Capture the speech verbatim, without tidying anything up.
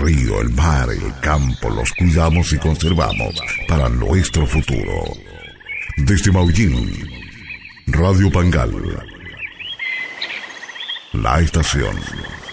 río, el mar, el campo, los cuidamos y conservamos para nuestro futuro. Desde Maullín, Radio Pangal, la estación